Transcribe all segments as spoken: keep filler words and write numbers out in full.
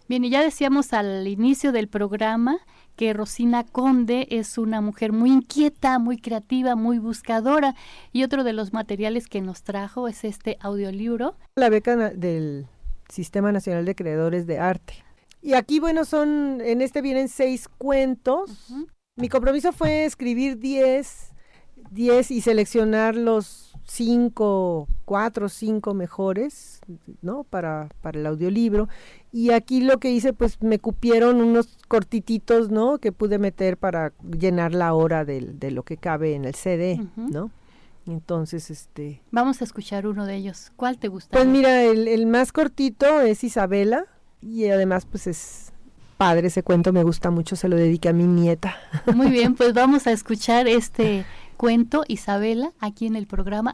Bien, y ya decíamos al inicio del programa que Rosina Conde es una mujer muy inquieta, muy creativa, muy buscadora, y otro de los materiales que nos trajo es este audiolibro. La beca del Sistema Nacional de Creadores de Arte. Y aquí, bueno, son, en este vienen seis cuentos. Uh-huh. Mi compromiso fue escribir diez, diez y seleccionar los cinco, cuatro, cinco mejores, ¿no? Para, para el audiolibro. Y aquí lo que hice, pues me cupieron unos cortititos, ¿no? Que pude meter para llenar la hora de, de lo que cabe en el C D, uh-huh. ¿no? Entonces, este... Vamos a escuchar uno de ellos. ¿Cuál te gusta? Pues mira, el, el más cortito es Isabela, y además, pues es padre ese cuento, me gusta mucho, se lo dediqué a mi nieta. Muy bien, pues vamos a escuchar este cuento, Isabela, aquí en el programa.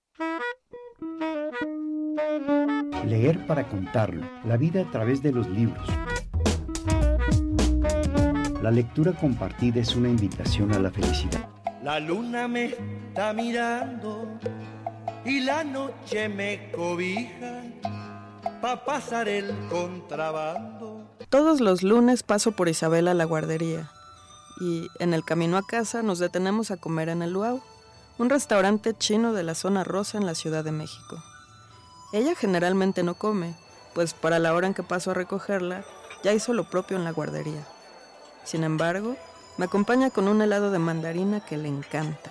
Leer para contarlo, la vida a través de los libros. La lectura compartida es una invitación a la felicidad. La luna me está mirando y la noche me cobija pa' pasar el contrabando. Todos los lunes paso por Isabela a la guardería y en el camino a casa nos detenemos a comer en el Luau, un restaurante chino de la zona rosa en la Ciudad de México. Ella generalmente no come, pues para la hora en que paso a recogerla ya hizo lo propio en la guardería. Sin embargo, me acompaña con un helado de mandarina que le encanta.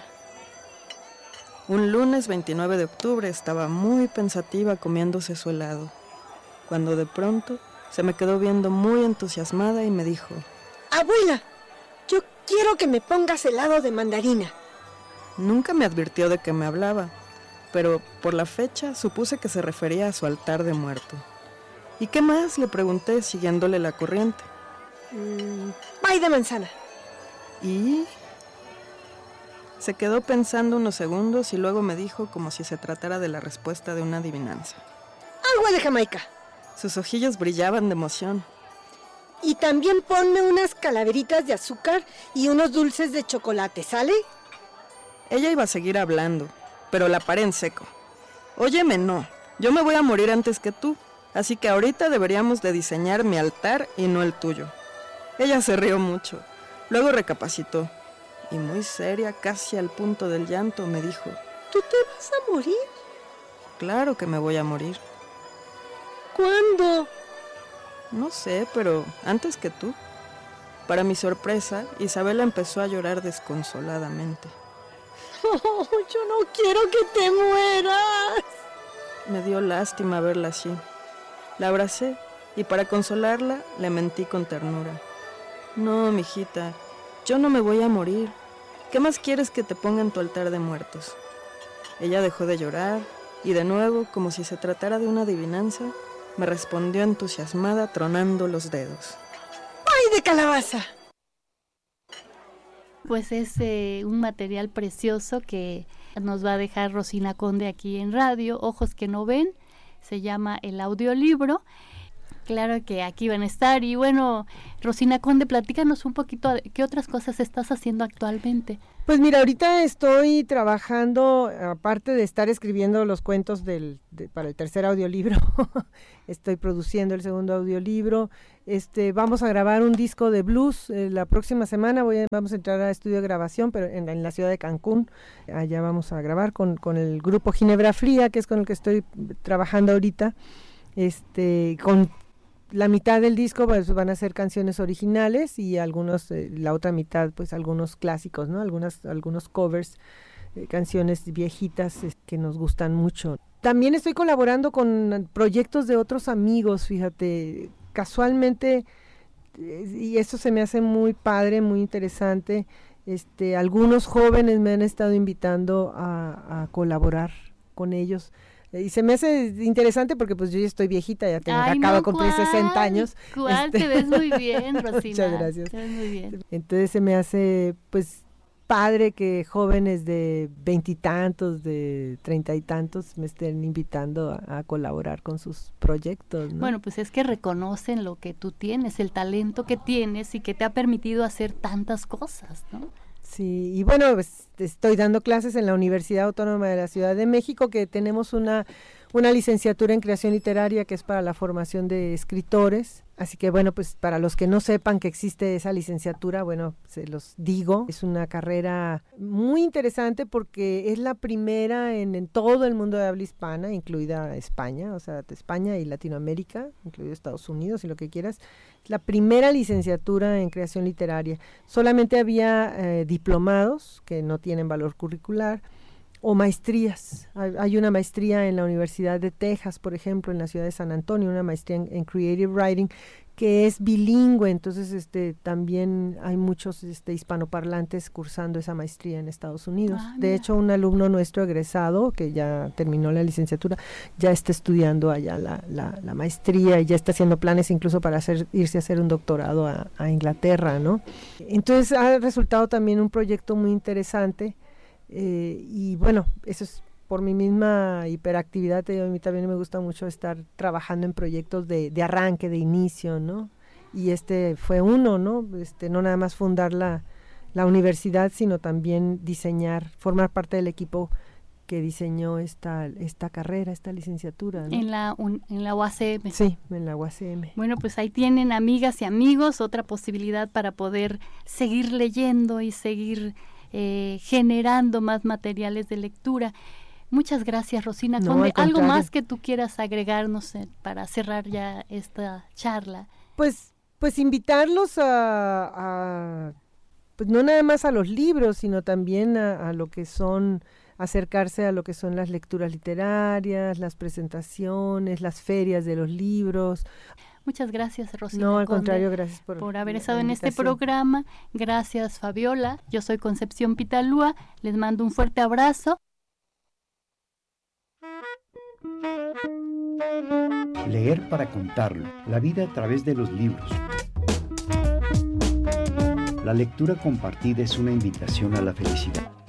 Un lunes veintinueve de octubre estaba muy pensativa comiéndose su helado, cuando de pronto se me quedó viendo muy entusiasmada y me dijo: Abuela, yo quiero que me pongas helado de mandarina. Nunca me advirtió de que me hablaba, pero por la fecha supuse que se refería a su altar de muerto. ¿Y qué más?, le pregunté, siguiéndole la corriente. Mm, pay de manzana. ¿Y? Se quedó pensando unos segundos y luego me dijo como si se tratara de la respuesta de una adivinanza: agua de Jamaica. Sus ojillos brillaban de emoción. Y también ponme unas calaveritas de azúcar y unos dulces de chocolate, ¿sale? Ella iba a seguir hablando, pero la paré en seco. Óyeme, no, yo me voy a morir antes que tú, así que ahorita deberíamos de diseñar mi altar y no el tuyo. Ella se rió mucho, luego recapacitó, y muy seria, casi al punto del llanto, me dijo: ¿Tú te vas a morir? Claro que me voy a morir. ¿Cuándo? No sé, pero antes que tú. Para mi sorpresa, Isabela empezó a llorar desconsoladamente. Oh, yo no quiero que te mueras. Me dio lástima verla así. La abracé y para consolarla le mentí con ternura. No, mijita, yo no me voy a morir. ¿Qué más quieres que te ponga en tu altar de muertos? Ella dejó de llorar y de nuevo, como si se tratara de una adivinanza, me respondió entusiasmada, tronando los dedos. ¡Ay, de calabaza! Pues es eh, un material precioso que nos va a dejar Rosina Conde aquí en radio, Ojos que no ven, se llama el audiolibro. Claro que aquí van a estar. Y bueno, Rosina Conde, platícanos un poquito, ¿qué otras cosas estás haciendo actualmente? Pues mira, ahorita estoy trabajando, aparte de estar escribiendo los cuentos del, de, para el tercer audiolibro, estoy produciendo el segundo audiolibro. Este, vamos a grabar un disco de blues eh, la próxima semana. Voy a, vamos a entrar a estudio de grabación, pero en, en la ciudad de Cancún. Allá vamos a grabar con, con el grupo Ginebra Fría, que es con el que estoy trabajando ahorita. Este, con la mitad del disco pues, van a ser canciones originales y algunos, eh, la otra mitad, pues algunos clásicos, ¿no? Algunas, algunos covers, eh, canciones viejitas eh, que nos gustan mucho. También estoy colaborando con proyectos de otros amigos, fíjate, casualmente, eh, y eso se me hace muy padre, muy interesante. Este, algunos jóvenes me han estado invitando a, a colaborar con ellos. Y se me hace interesante porque pues yo ya estoy viejita, ya tengo, Ay, acabo no, de cumplir ¿cuál? sesenta años. ¿Cuál? Este... Te ves muy bien, Rosina. Muchas gracias. Te ves muy bien. Entonces se me hace pues padre que jóvenes de veintitantos, de treinta y tantos me estén invitando a, a colaborar con sus proyectos, ¿no? Bueno, pues es que reconocen lo que tú tienes, el talento que tienes y que te ha permitido hacer tantas cosas, ¿no? Sí, y bueno, pues, estoy dando clases en la Universidad Autónoma de la Ciudad de México, que tenemos una, una licenciatura en creación literaria que es para la formación de escritores. Así que bueno, pues para los que no sepan que existe esa licenciatura, bueno, se los digo, es una carrera muy interesante porque es la primera en, en todo el mundo de habla hispana, incluida España, o sea, España y Latinoamérica, incluido Estados Unidos y lo que quieras. Es la primera licenciatura en creación literaria. Solamente había eh, diplomados que no tienen valor curricular, o maestrías. Hay una maestría en la Universidad de Texas, por ejemplo, en la ciudad de San Antonio, una maestría en, en Creative Writing, que es bilingüe, entonces este también hay muchos este, hispanoparlantes cursando esa maestría en Estados Unidos. Ah, de hecho, un alumno nuestro egresado, que ya terminó la licenciatura, ya está estudiando allá la, la, la maestría y ya está haciendo planes incluso para hacer, irse a hacer un doctorado a, a Inglaterra, ¿no? Entonces ha resultado también un proyecto muy interesante. Eh, y bueno, eso es por mi misma hiperactividad. A mí también me gusta mucho estar trabajando en proyectos de, de arranque, de inicio, ¿no? Y este fue uno, ¿no? Este, no nada más fundar la, la universidad, sino también diseñar, formar parte del equipo que diseñó esta, esta carrera, esta licenciatura, ¿no? En la, un, en la U A C M. Sí, en la U A C M. Bueno, pues ahí tienen, amigas y amigos, otra posibilidad para poder seguir leyendo y seguir Eh, generando más materiales de lectura. Muchas gracias, Rosina no, Conde. ¿Algo más que tú quieras agregarnos eh, para cerrar ya esta charla? Pues, pues invitarlos a, a pues no nada más a los libros, sino también a, a lo que son, acercarse a lo que son las lecturas literarias, las presentaciones, las ferias de los libros. Muchas gracias, Rosina No, al Conde, contrario, gracias por, por haber estado en este programa. Gracias, Fabiola. Yo soy Concepción Pitalúa. Les mando un fuerte abrazo. Leer para contarlo. La vida a través de los libros. La lectura compartida es una invitación a la felicidad.